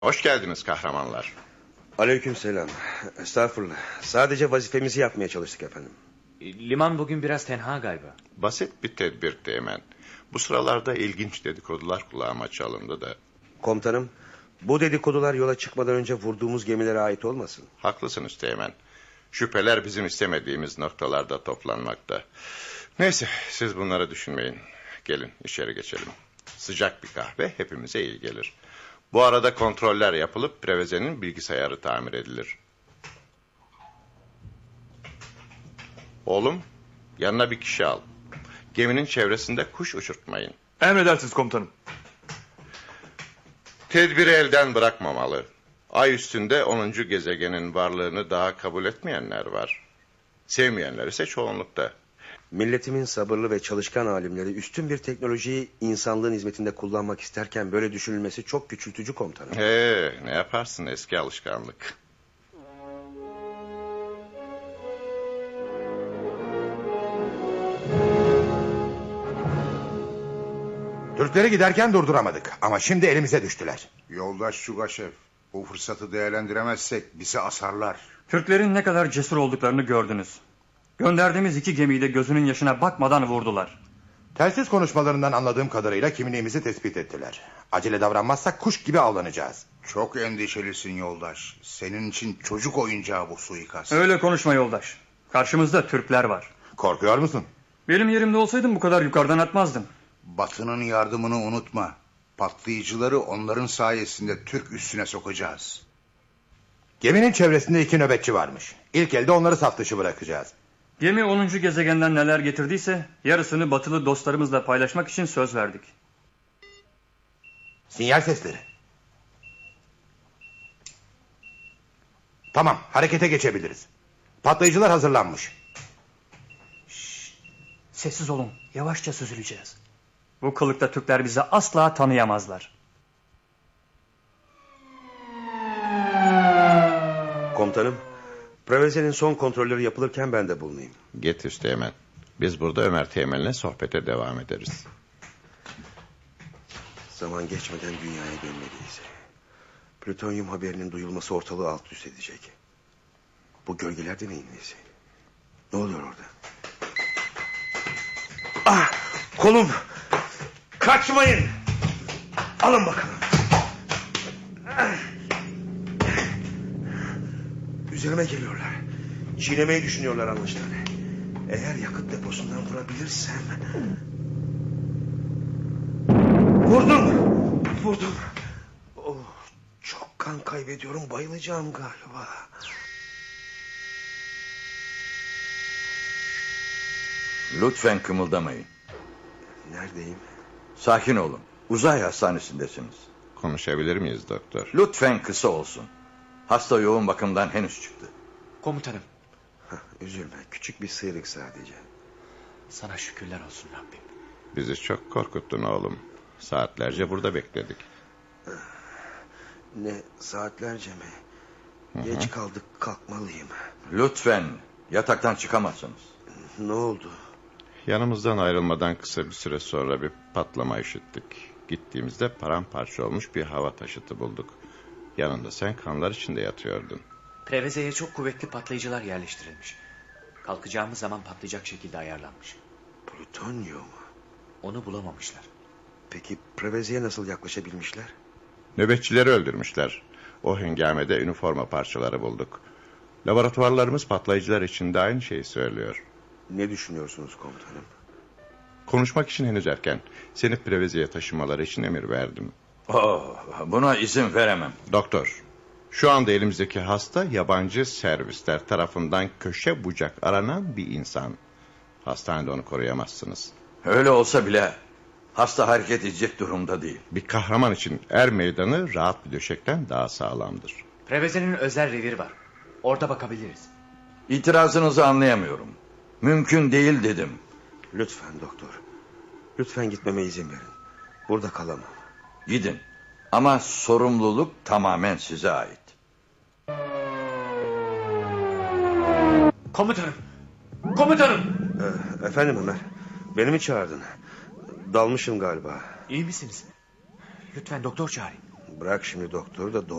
Hoş geldiniz kahramanlar. Aleykümselam. Estağfurullah. Sadece vazifemizi yapmaya çalıştık efendim. Liman bugün biraz tenha galiba. Basit bir tedbir Teğmen. Bu sıralarda ilginç dedikodular kulağıma çalındı da. Komutanım, bu dedikodular yola çıkmadan önce vurduğumuz gemilere ait olmasın? Haklısınız Teğmen. Şüpheler bizim istemediğimiz noktalarda toplanmakta. Neyse, siz bunları düşünmeyin. Gelin içeri geçelim. Sıcak bir kahve hepimize iyi gelir. Bu arada kontroller yapılıp Preveze'nin bilgisayarı tamir edilir. Oğlum, yanına bir kişi al. Geminin çevresinde kuş uçurtmayın. Emredersiniz komutanım. Tedbiri elden bırakmamalı. Ay üstünde 10. gezegenin varlığını daha kabul etmeyenler var. Sevmeyenler ise çoğunlukta. Milletimin sabırlı ve çalışkan alimleri üstün bir teknolojiyi insanlığın hizmetinde kullanmak isterken böyle düşünülmesi çok küçültücü komutanım. Ne yaparsın, eski alışkanlık. Türkleri giderken durduramadık ama şimdi elimize düştüler. Yoldaş Şugaşev, bu fırsatı değerlendiremezsek bizi asarlar. Türklerin ne kadar cesur olduklarını gördünüz. Gönderdiğimiz 2 gemiyi de gözünün yaşına bakmadan vurdular. Telsiz konuşmalarından anladığım kadarıyla kimliğimizi tespit ettiler. Acele davranmazsak kuş gibi avlanacağız. Çok endişelisin yoldaş. Senin için çocuk oyuncağı bu suikast. Öyle konuşma yoldaş. Karşımızda Türkler var. Korkuyor musun? Benim yerimde olsaydım bu kadar yukarıdan atmazdım. Batı'nın yardımını unutma. Patlayıcıları onların sayesinde Türk üstüne sokacağız. Geminin çevresinde 2 nöbetçi varmış. İlk elde onları saf dışı bırakacağız. Gemi 10. gezegenden neler getirdiyse yarısını batılı dostlarımızla paylaşmak için söz verdik. Sinyal sesleri. Tamam, harekete geçebiliriz. Patlayıcılar hazırlanmış. Sessiz olun, yavaşça süzüleceğiz. Bu kılıkta Türkler bizi asla tanıyamazlar. Komutanım, Preveze'nin son kontrolleri yapılırken ben de bulunayım. Git Üsteğmen. Biz burada Ömer Teğmen'le sohbete devam ederiz. Zaman geçmeden dünyaya dönmeliyiz. Plütonyum haberinin duyulması ortalığı alt üst edecek. Bu gölgeler de neyin nesi? Ne oluyor orada? Ah! Kolum! Kaçmayın! Alın bakalım. Üzerime geliyorlar. Çiğnemeyi düşünüyorlar anlaşılan. Eğer yakıt deposundan vurabilirsem... Vurdum. Oh, çok kan kaybediyorum. Bayılacağım galiba. Lütfen kımıldamayın. Neredeyim? Sakin olun. Uzay hastanesindesiniz. Konuşabilir miyiz doktor? Lütfen kısa olsun. Hasta yoğun bakımdan henüz çıktı. Komutanım, Üzülme. Küçük bir sıyrık sadece. sana şükürler olsun Rabbim. Bizi çok korkuttun oğlum. Saatlerce burada bekledik. Ne saatlerce mi? Geç kaldık, kalkmalıyım. Lütfen yataktan çıkamazsınız. Ne oldu? Yanımızdan ayrılmadan kısa bir süre sonra bir patlama işittik. Gittiğimizde paramparça olmuş bir hava taşıtı bulduk. Yanında sen kanlar içinde yatıyordun. Preveze'ye çok kuvvetli patlayıcılar yerleştirilmiş. Kalkacağımız zaman patlayacak şekilde ayarlanmış. Plütonyum. Onu bulamamışlar. Peki Preveze'ye nasıl yaklaşabilmişler? Nöbetçileri öldürmüşler. O hengamede üniforma parçaları bulduk. Laboratuvarlarımız patlayıcılar için de aynı şeyi söylüyor. Ne düşünüyorsunuz komutanım? Konuşmak için henüz erken. Seni Preveze'ye taşımaları için emir verdim. Buna izin veremem. Doktor, şu anda elimizdeki hasta yabancı servisler tarafından köşe bucak aranan bir insan. Hastanede onu koruyamazsınız. Öyle olsa bile hasta hareket edecek durumda değil. Bir kahraman için er meydanı rahat bir döşekten daha sağlamdır. Preveze'nin özel reviri var. Orada bakabiliriz. İtirazınızı anlayamıyorum. Mümkün değil dedim. Lütfen doktor. Lütfen gitmeme izin verin. Burada kalamam. Gidin. Ama sorumluluk tamamen size ait. Komutanım! Komutanım! Efendim Ömer. Beni mi çağırdın? Dalmışım galiba. İyi misiniz? Lütfen doktor çağırın. Bırak şimdi doktoru da